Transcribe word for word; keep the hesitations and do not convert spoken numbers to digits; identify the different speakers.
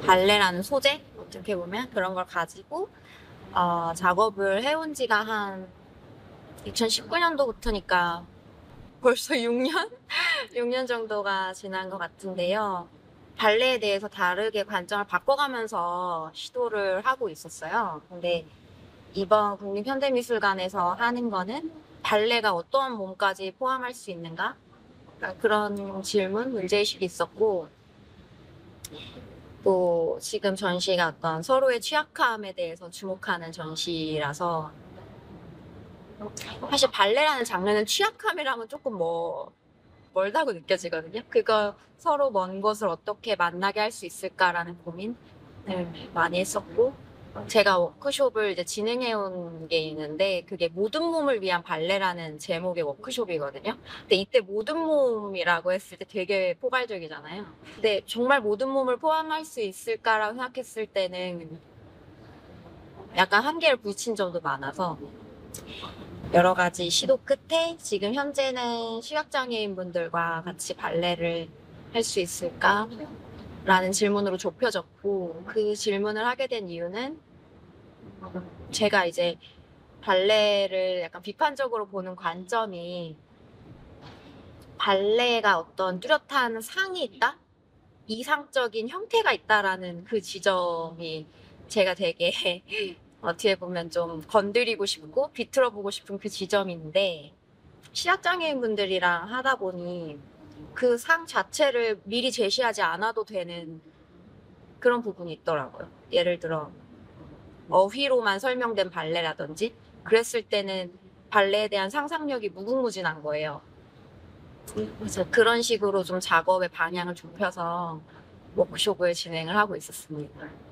Speaker 1: 발레라는 소재? 어떻게 보면 그런 걸 가지고 어, 작업을 해온 지가 한 이천십구 년도부터니까 벌써 육 년? 육 년 정도가 지난 것 같은데요. 발레에 대해서 다르게 관점을 바꿔가면서 시도를 하고 있었어요. 근데 이번 국립현대미술관에서 하는 거는 발레가 어떠한 몸까지 포함할 수 있는가? 그러니까 그런 질문, 문제의식이 있었고, 또 지금 전시가 어떤 서로의 취약함에 대해서 주목하는 전시라서 사실 발레라는 장르는 취약함이랑은 조금 뭐 멀다고 느껴지거든요. 그거 서로 먼 것을 어떻게 만나게 할 수 있을까라는 고민을 많이 했었고, 제가 워크숍을 이제 진행해온 게 있는데 그게 모든 몸을 위한 발레라는 제목의 워크숍이거든요. 근데 이때 모든 몸이라고 했을 때 되게 포괄적이잖아요. 근데 정말 모든 몸을 포함할 수 있을까라고 생각했을 때는 약간 한계를 부딪힌 점도 많아서 여러 가지 시도 끝에 지금 현재는 시각장애인 분들과 같이 발레를 할 수 있을까? 라는 질문으로 좁혀졌고, 그 질문을 하게 된 이유는 제가 이제 발레를 약간 비판적으로 보는 관점이 발레가 어떤 뚜렷한 상이 있다? 이상적인 형태가 있다라는 그 지점이 제가 되게 어떻게 보면 좀 건드리고 싶고 비틀어 보고 싶은 그 지점인데, 시각장애인 분들이랑 하다 보니 그 상 자체를 미리 제시하지 않아도 되는 그런 부분이 있더라고요. 예를 들어 어휘로만 설명된 발레라든지 그랬을 때는 발레에 대한 상상력이 무궁무진한 거예요. 그래서 그런 식으로 좀 작업의 방향을 좁혀서 워크숍을 진행을 하고 있었습니다.